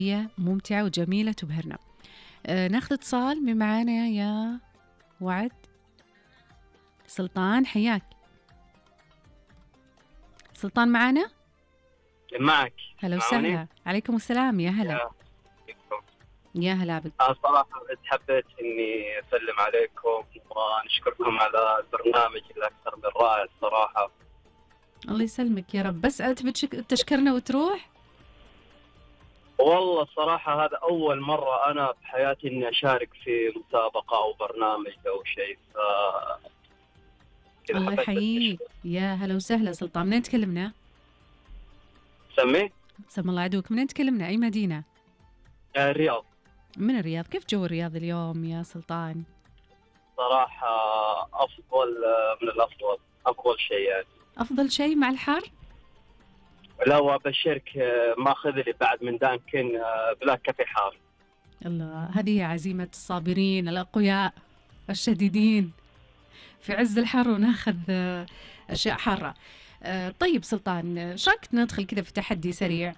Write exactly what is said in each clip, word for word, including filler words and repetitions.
هي ممتعة وجميلة تبهرنا. آه ناخذ اتصال من معانا يا وعد. سلطان حياك. سلطان معانا؟ معك. هلا وسهلا. عليكم السلام. يا هلا. يا, يا هلا بك. أنا صراحة حبيت إني أسلم عليكم ونشكركم على البرنامج الأكثر من رائع الصراحة. الله يسلمك يا رب. بس تبي تشكرنا وتروح؟ والله الصراحة هذا أول مرة أنا بحياتي إني أشارك في مسابقة أو برنامج أو شيء. ف... الله يحييك. يا هلا وسهلا سلطان. منين تكلمنا؟ سمي؟ سم الله عدوك. منين تكلمنا؟ أي مدينة؟ الرياض. من الرياض. كيف جو الرياض اليوم يا سلطان؟ صراحة أفضل من الأفضل. أفضل شيء يعني. أفضل شيء مع الحر؟ لا وأبشرك ماخذ لي بعد من دانكن بلاك كافي حار. الله، هذه عزيمة الصابرين الأقوياء الشديدين في عز الحر وناخذ أشياء حارة. طيب سلطان، شاك ندخل كذا في تحدي سريع.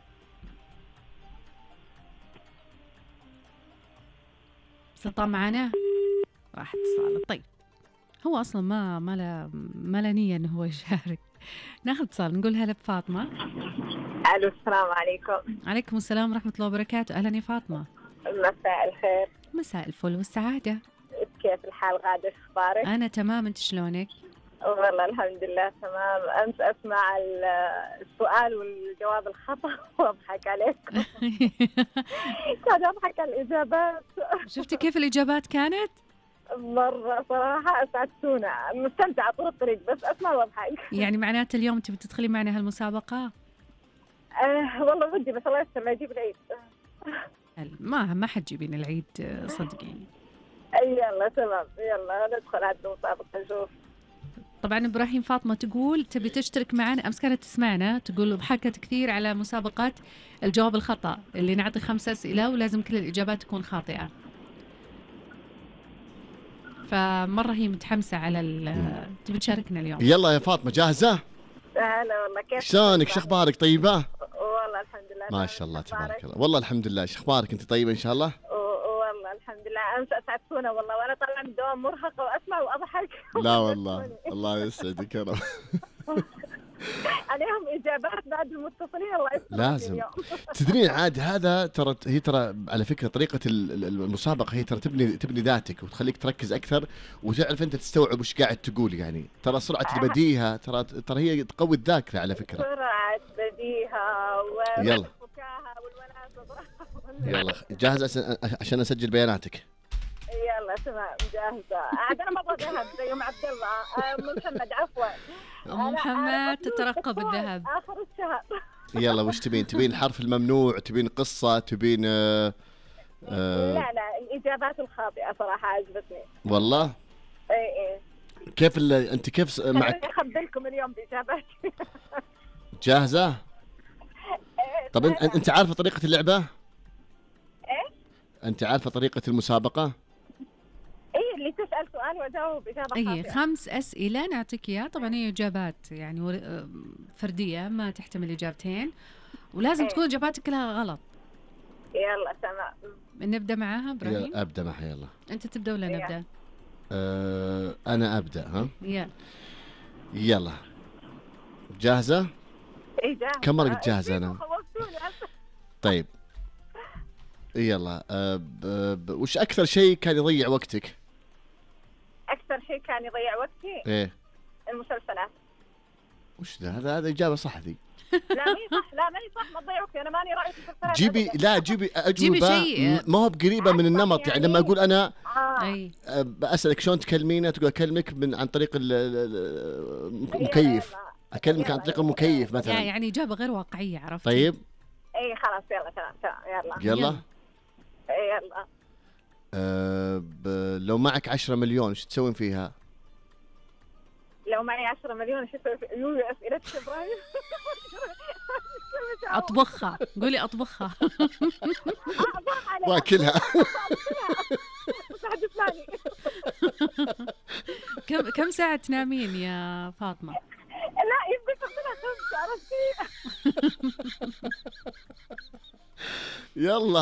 سلطان معنا؟ راح اتصال. طيب هو أصلا ما ما له ما له نية إنه هو يشارك. ناخذ اتصال نقول هلا بفاطمة. الو السلام عليكم. عليكم السلام ورحمة الله وبركاته. أهلا يا فاطمة. مساء الخير. مساء الفل والسعادة. كيف الحال غادة؟ ايش اخبارك؟ أنا تمام، أنت شلونك؟ والله الحمد لله تمام. أمس أسمع السؤال والجواب الخطأ وأضحك عليكم. كان أضحك على الإجابات. شفتي كيف الإجابات كانت؟ مرة صراحة أسعدتونا، مستمتعة طول الطريق بس أسمع وأضحك. يعني معناته اليوم تبي تدخلي معنا هالمسابقة؟ أه والله ودي بس الله يستر لا يجيب العيد. ما ما حتجيبين العيد صدقيني. يلا تمام، يلا ندخل هذه المسابقة نشوف. طبعا إبراهيم فاطمة تقول تبي تشترك معنا. أمس كانت تسمعنا تقول ضحكت كثير على مسابقة الجواب الخطأ اللي نعطي خمسة أسئلة ولازم كل الإجابات تكون خاطئة، فمرة هي متحمسة على تبي تشاركنا اليوم. يلا يا فاطمة جاهزة؟ هلا والله. كيف شلونك؟ شو أخبارك؟ طيبة؟ والله الحمد لله. ما شاء الله تبارك الله. والله الحمد لله. شو أخبارك؟ أنت طيبة إن شاء الله؟ والله الحمد لله. أمس أسعدتونا والله وأنا طالعة من الدوام مرهقة وأسمع وأضحك. لا والله الله يسعدك يا رب. عليهم إجابات بعد المتصلين الله يسعدك. لازم تدرين عاد هذا ترى هي ترى على فكرة طريقة المسابقة هي ترى تبني تبني ذاتك وتخليك تركز أكثر وتعرف أنت تستوعب وش قاعد تقول. يعني ترى سرعة البديهة ترى ترى هي تقوي الذاكرة على فكرة. سرعة بديهة والفكاهة والوناسة. يلا جاهز عشان أسجل بياناتك؟ يلا تمام جاهزة. عاد أنا ما أبغى ذهب زي أم عبد الله. أم محمد عفوا. أم محمد تترقب الذهب آخر الشهر. يلا وش تبين؟ تبين الحرف الممنوع؟ تبين قصة؟ تبين آه آه لا لا الإجابات الخاطئة صراحة عجبتني والله. إيه إيه. كيف أنت كيف معك؟ أخبركم اليوم بإجاباتي. جاهزة؟ إيه طب أنت أنت عارفة طريقة اللعبة؟ إيه؟ أنت عارفة طريقة المسابقة؟ إيه اللي تسأل سؤال وأجاوب إجابة خاطئة. أي خمس أسئلة نعطيك إياه. طبعا هي إجابات يعني فردية ما تحتمل إجابتين ولازم إيه؟ تكون إجاباتك كلها غلط. يلا تمام. نبدأ معاها إبراهيم؟ أبدأ معها. يلا أنت تبدأ ولا إيه؟ نبدأ؟ أه أنا أبدأ. ها يلا يلا جاهزة؟ إيه جاهزة. كم مرة قلت جاهزة أنا؟ طيب يلا. أه ب... ب... وش أكثر شيء كان يضيع وقتك؟ أكثر شيء كان يضيع وقتي؟ إيه المسلسلات. وش ذا؟ هذا هذا إجابة صح ذي. لا مي صح. لا مي صح ما تضيع وقتي. أنا ماني رأيت المسلسلات. جيبي لا جيبي أجوبة ما هو بقريبة من النمط. يعني لما أقول أنا أي بأسألك شلون تكلمينه تقول أكلمك من عن طريق المكيف. أكلمك عن طريق المكيف مثلا. يعني إجابة غير واقعية. عرفت؟ طيب إيه خلاص يلا تمام تمام يلا يلا إيه يلا. أه ب... لو معك عشرة مليون ايش تسوين فيها؟ لو معي عشرة مليون ايش اسوي فيها؟ يو اسئلتك ابراهيم. اطبخها. قولي اطبخها. واكلها. كم كم ساعة تنامين يا فاطمة؟ لا يبقى تاخذها خمسة. عرفتي؟ يلا